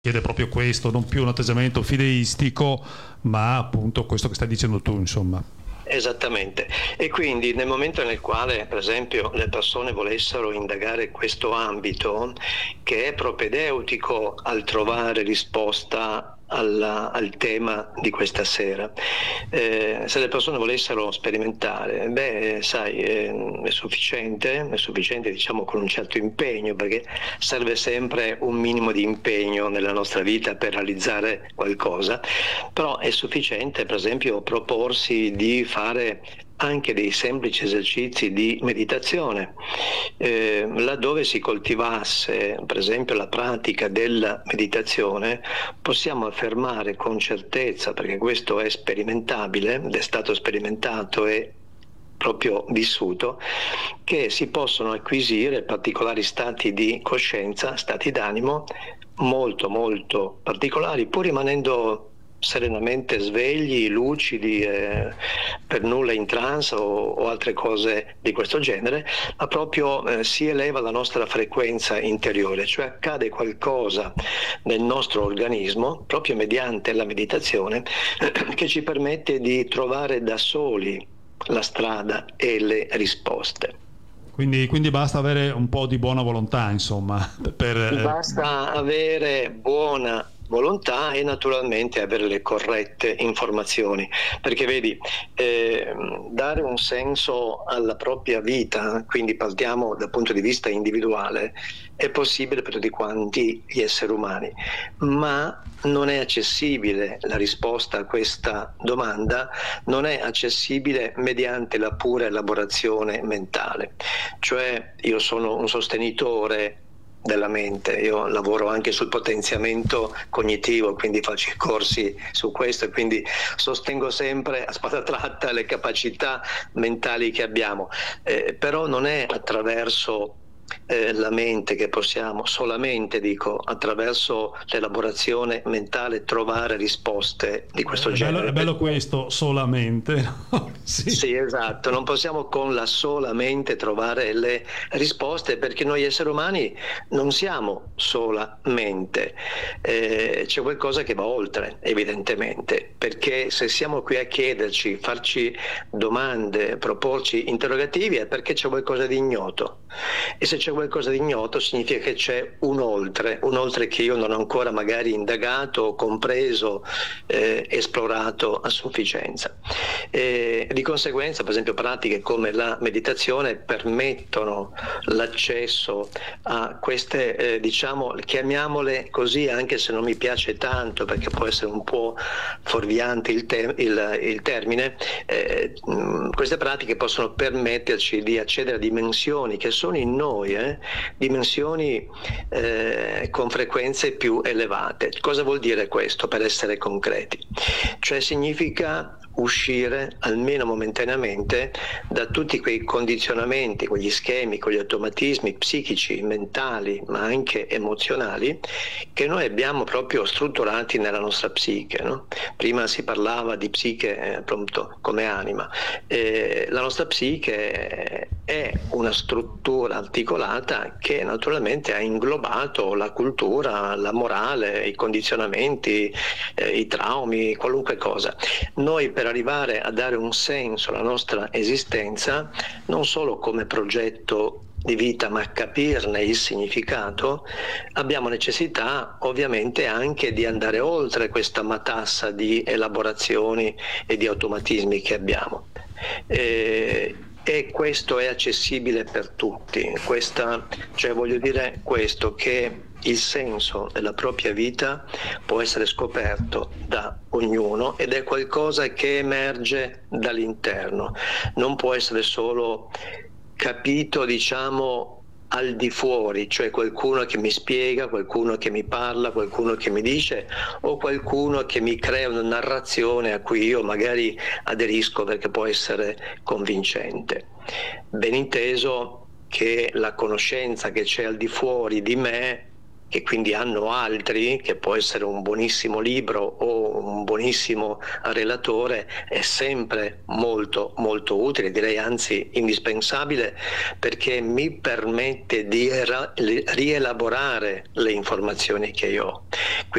chiede proprio questo, non più un atteggiamento fideistico, ma appunto questo che stai dicendo tu, insomma. Esattamente, e quindi nel momento nel quale per esempio le persone volessero indagare questo ambito che è propedeutico al trovare risposta al tema di questa sera, se le persone volessero sperimentare, sai, è sufficiente diciamo con un certo impegno, perché serve sempre un minimo di impegno nella nostra vita per realizzare qualcosa, però è sufficiente per esempio proporsi di fare anche dei semplici esercizi di meditazione, laddove si coltivasse per esempio la pratica della meditazione, possiamo affermare con certezza, perché questo è sperimentabile ed è stato sperimentato e proprio vissuto, che si possono acquisire particolari stati di coscienza, stati d'animo molto molto particolari, pur rimanendo serenamente svegli, lucidi, per nulla in trance o altre cose di questo genere, ma proprio si eleva la nostra frequenza interiore, cioè accade qualcosa nel nostro organismo, proprio mediante la meditazione, che ci permette di trovare da soli la strada e le risposte. Quindi basta avere un po' di buona volontà, insomma, per... Basta avere buona volontà e naturalmente avere le corrette informazioni, perché vedi, dare un senso alla propria vita, quindi partiamo dal punto di vista individuale, è possibile per tutti quanti gli esseri umani, ma non è accessibile la risposta a questa domanda, non è accessibile mediante la pura elaborazione mentale. Cioè io sono un sostenitore della mente, io lavoro anche sul potenziamento cognitivo, quindi faccio i corsi su questo e quindi sostengo sempre a spada tratta le capacità mentali che abbiamo, però non è attraverso la mente che possiamo solamente, dico, attraverso l'elaborazione mentale trovare risposte di questo genere. È bello questo, solamente. No? Sì. Sì, esatto, non possiamo con la sola mente trovare le risposte, perché noi esseri umani non siamo solamente, c'è qualcosa che va oltre, evidentemente, perché se siamo qui a chiederci, farci domande, proporci interrogativi, è perché c'è qualcosa di ignoto, e se c'è qualcosa di ignoto significa che c'è un oltre che io non ho ancora magari indagato, compreso, esplorato a sufficienza. Di conseguenza, per esempio, pratiche come la meditazione permettono l'accesso a queste, diciamo, chiamiamole così, anche se non mi piace tanto perché può essere un po' fuorviante il termine, queste pratiche possono permetterci di accedere a dimensioni che sono in noi, dimensioni con frequenze più elevate. Cosa vuol dire questo, per essere concreti? Cioè significa uscire almeno momentaneamente da tutti quei condizionamenti, quegli schemi, quegli automatismi psichici, mentali, ma anche emozionali che noi abbiamo proprio strutturati nella nostra psiche, no? Prima si parlava di psiche appunto come anima. La nostra psiche è una struttura articolata che naturalmente ha inglobato la cultura, la morale, i condizionamenti, i traumi, qualunque cosa. Noi per arrivare a dare un senso alla nostra esistenza, non solo come progetto di vita, ma capirne il significato, abbiamo necessità ovviamente anche di andare oltre questa matassa di elaborazioni e di automatismi che abbiamo. E questo è accessibile per tutti. Cioè voglio dire questo, che il senso della propria vita può essere scoperto da ognuno ed è qualcosa che emerge dall'interno, non può essere solo capito, diciamo, al di fuori, cioè qualcuno che mi spiega, qualcuno che mi parla, qualcuno che mi dice, o qualcuno che mi crea una narrazione a cui io magari aderisco perché può essere convincente. Ben inteso che la conoscenza che c'è al di fuori di me, che quindi hanno altri, che può essere un buonissimo libro o un buonissimo buonissimo relatore è sempre molto molto utile, direi anzi indispensabile, perché mi permette di rielaborare le informazioni che io ho.